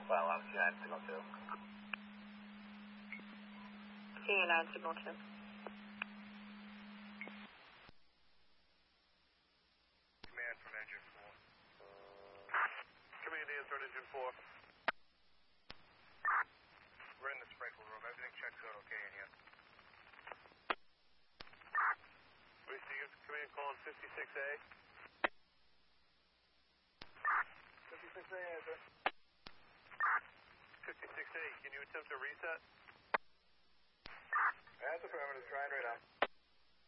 Well, I'm Q9 signal 2. Q9 signal 2. Command from engine 4. Command answer on engine 4. We're in the sprinkle room. Everything checks out okay in here. We see you. Command calling 56A. 56A answer. 56A, can you attempt a reset?